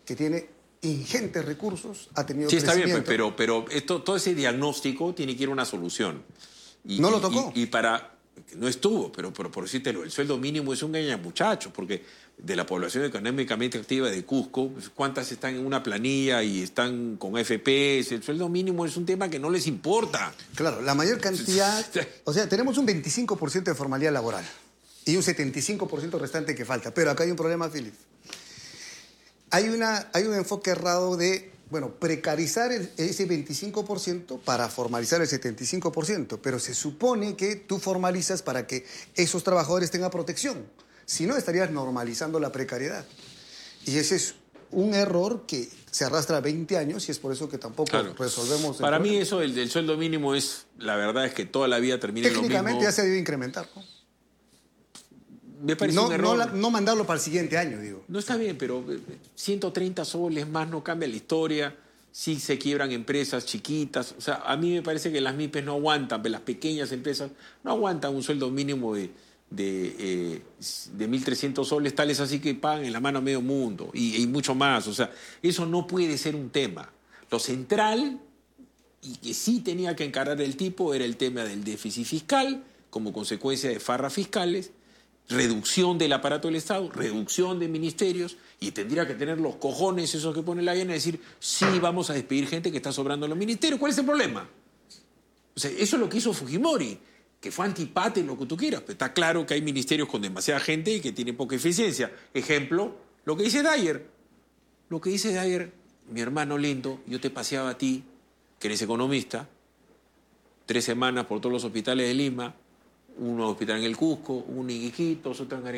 que tiene ingentes recursos, ha tenido Sí, está bien, crecimiento. pero todo ese diagnóstico tiene que ir a una solución. No lo tocó. No estuvo, pero por decírtelo, el sueldo mínimo es un muchachos, porque de la población económicamente activa de Cusco, pues, ¿cuántas están en una planilla y están con FPS? El sueldo mínimo es un tema que no les importa. Claro, la mayor cantidad... O sea, tenemos un 25% de formalidad laboral y un 75% restante que falta. Pero acá hay un problema, Philip. Hay un enfoque errado de, bueno, precarizar ese 25% para formalizar el 75%, pero se supone que tú formalizas para que esos trabajadores tengan protección. Si no, estarías normalizando la precariedad. Y ese es un error que se arrastra 20 años y es por eso que tampoco resolvemos el Para mí problema. eso del sueldo mínimo es, la verdad es que toda la vida termina en lo mismo. Técnicamente ya se debe incrementar, ¿no? Me parece un error. No mandarlo para el siguiente año, digo. No está bien, pero 130 soles más no cambia la historia. Sí se quiebran empresas chiquitas. O sea, a mí me parece que las MIPES no aguantan, las pequeñas empresas no aguantan un sueldo mínimo de 1.300 soles, tales así que pagan en la mano a medio mundo y mucho más. O sea, eso no puede ser un tema. Lo central, y que sí tenía que encarar el tipo, era el tema del déficit fiscal como consecuencia de farras fiscales, reducción del aparato del Estado, reducción de ministerios, y tendría que tener los cojones esos que pone la ANA y decir, sí, vamos a despedir gente que está sobrando en los ministerios. ¿Cuál es el problema? O sea, eso es lo que hizo Fujimori, que fue antipate, lo que tú quieras, pero está claro que hay ministerios con demasiada gente y que tienen poca eficiencia. Ejemplo, lo que dice Dyer. Lo que dice Dyer, mi hermano lindo, yo te paseaba a ti, que eres economista, 3 semanas por todos los hospitales de Lima, uno hospital en el Cusco, uno en Iquitos, otro en